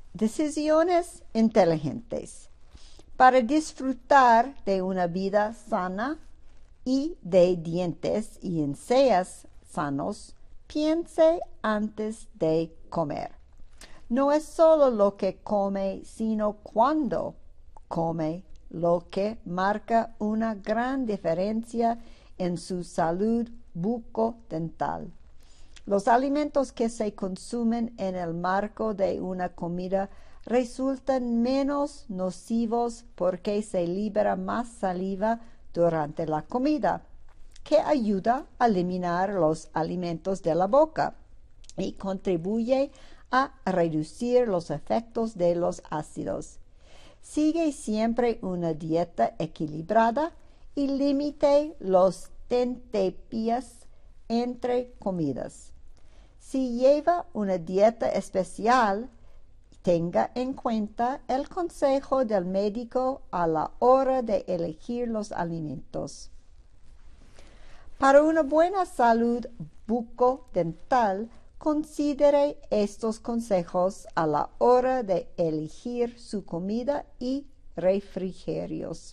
decisiones inteligentes. Para disfrutar de una vida sana y de dientes y encías sanos, piense antes de comer. No es solo lo que come, sino cuándo come, lo que marca una gran diferencia en su salud bucodental. Los alimentos que se consumen en el marco de una comida resultan menos nocivos porque se libera más saliva durante la comida, que ayuda a eliminar los alimentos de la boca y contribuye a reducir los efectos de los ácidos. Sigue siempre una dieta equilibrada y limite los tentempiés entre comidas. Si lleva una dieta especial, tenga en cuenta el consejo del médico a la hora de elegir los alimentos. Para una buena salud bucodental, considere estos consejos a la hora de elegir su comida y refrigerios.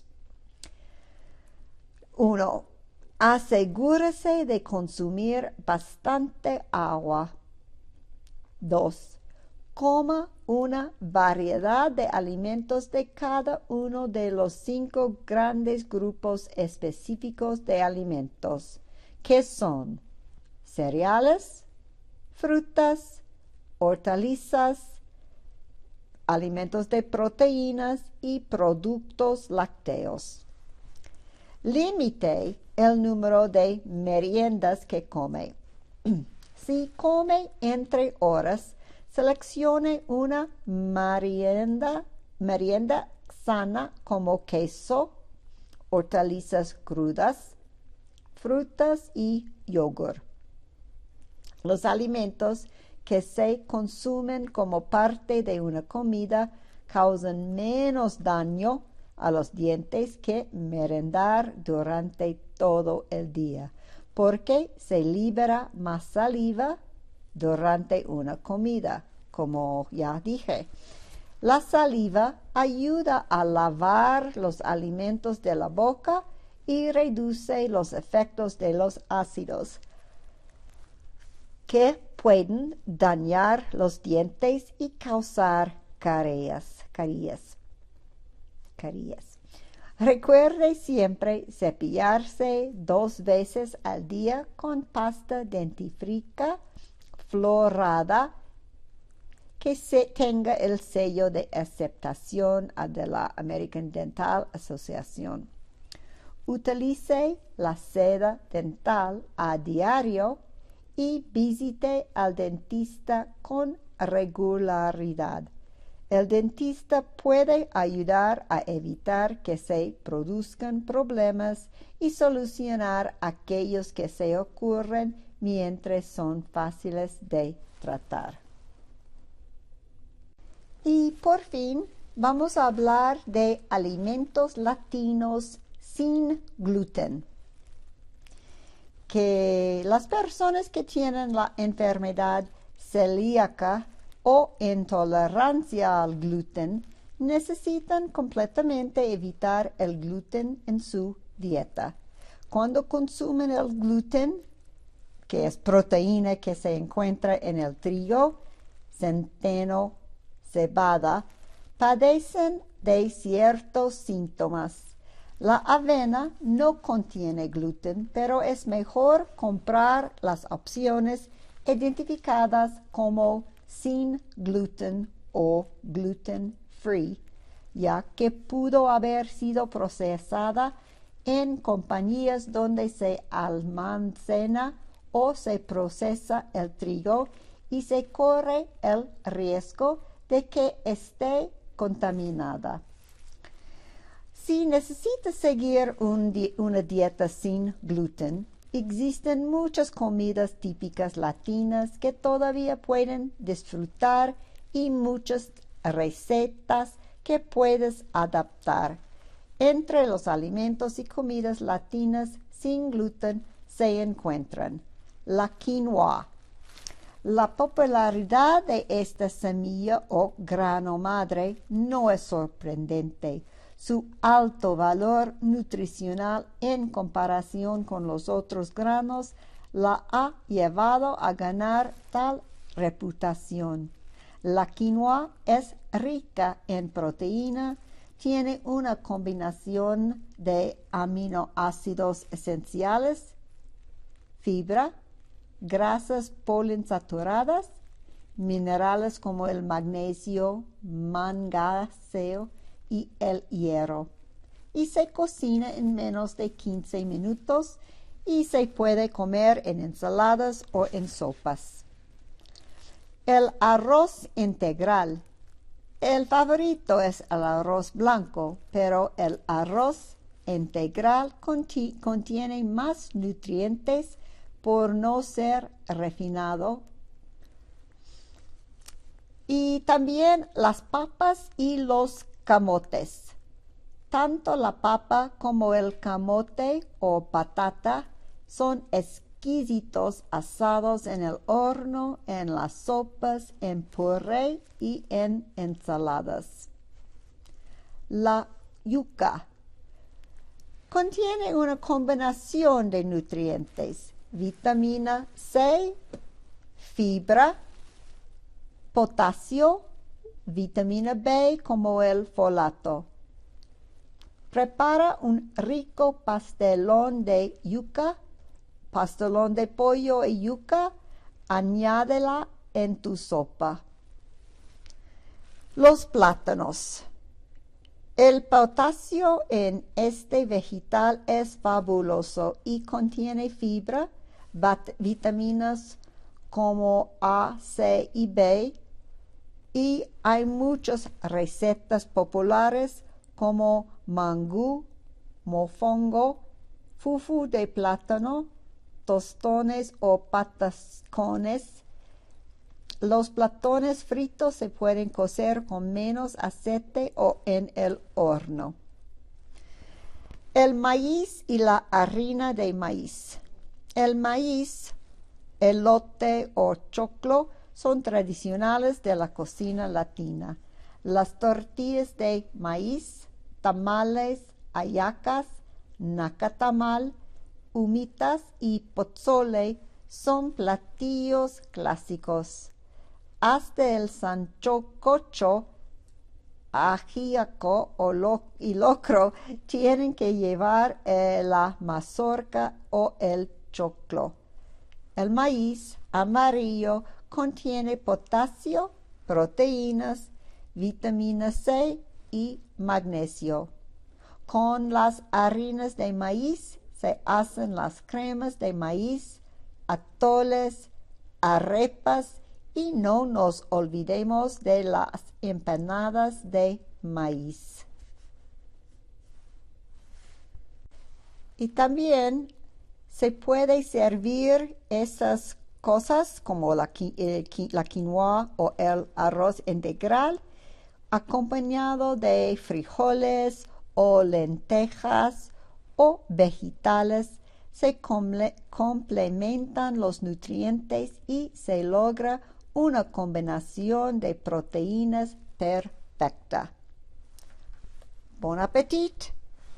1. Asegúrese de consumir bastante agua. 2. Coma una variedad de alimentos de cada uno de los 5 grandes grupos específicos de alimentos, que son cereales, frutas, hortalizas, alimentos de proteínas y productos lácteos. Limite el número de meriendas que come. Si come entre horas, seleccione una merienda sana como queso, hortalizas crudas, frutas y yogur. Los alimentos que se consumen como parte de una comida causan menos daño a los dientes que merendar durante todo el día, porque se libera más saliva durante una comida, como ya dije. La saliva ayuda a lavar los alimentos de la boca y reduce los efectos de los ácidos que pueden dañar los dientes y causar caries. Recuerde siempre cepillarse 2 veces al día con pasta dentífrica florada que tenga el sello de aceptación de la American Dental Association. Utilice la seda dental a diario y visite al dentista con regularidad. El dentista puede ayudar a evitar que se produzcan problemas y solucionar aquellos que se ocurren mientras son fáciles de tratar. Y por fin vamos a hablar de alimentos latinos sin gluten, que las personas que tienen la enfermedad celíaca o intolerancia al gluten necesitan completamente evitar el gluten en su dieta. Cuando consumen el gluten, que es proteína que se encuentra en el trigo, centeno, cebada, padecen de ciertos síntomas. La avena no contiene gluten, pero es mejor comprar las opciones identificadas como sin gluten o gluten free, ya que pudo haber sido procesada en compañías donde se almacena o se procesa el trigo y se corre el riesgo de que esté contaminada. Si necesita seguir una dieta sin gluten, existen muchas comidas típicas latinas que todavía pueden disfrutar y muchas recetas que puedes adaptar. Entre los alimentos y comidas latinas sin gluten se encuentran la quinoa. La popularidad de esta semilla o grano madre no es sorprendente. Su alto valor nutricional en comparación con los otros granos la ha llevado a ganar tal reputación. La quinoa es rica en proteína, tiene una combinación de aminoácidos esenciales, fibra, grasas poliinsaturadas, minerales como el magnesio, manganeso y el hierro. Y se cocina en menos de 15 minutos y se puede comer en ensaladas o en sopas. El arroz integral. El favorito es el arroz blanco, pero el arroz integral contiene más nutrientes por no ser refinado. Y también las papas y los camotes. Tanto la papa como el camote o patata son exquisitos asados en el horno, en las sopas, en puré y en ensaladas. La yuca contiene una combinación de nutrientes: vitamina C, fibra, potasio, vitamina B como el folato. Prepara un rico pastelón de yuca, pastelón de pollo y yuca, añádela en tu sopa. Los plátanos. El potasio en este vegetal es fabuloso y contiene fibra, vitaminas como A, C y B, y hay muchas recetas populares como mangú, mofongo, fufu de plátano, tostones o patacones. Los plátanos fritos se pueden cocer con menos aceite o en el horno. El maíz y la harina de maíz. El maíz, elote o choclo son tradicionales de la cocina latina. Las tortillas de maíz, tamales, hallacas, nacatamal, humitas y pozole son platillos clásicos. Hasta el sancocho, ajíaco y locro tienen que llevar la mazorca o el choclo. El maíz amarillo contiene potasio, proteínas, vitamina C y magnesio. Con las harinas de maíz se hacen las cremas de maíz, atoles, arepas y no nos olvidemos de las empanadas de maíz. Y también se puede servir esas cosas como la quinoa o el arroz integral acompañado de frijoles o lentejas o vegetales. Se complementan los nutrientes y se logra una combinación de proteínas perfecta. Bon appetit.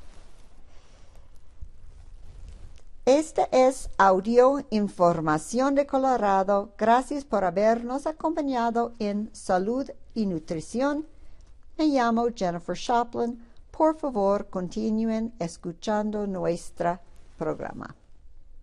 Este es Audio Información de Colorado. Gracias por habernos acompañado en Salud y Nutrición. Me llamo Jennifer Shopland. Por favor, continúen escuchando nuestro programa.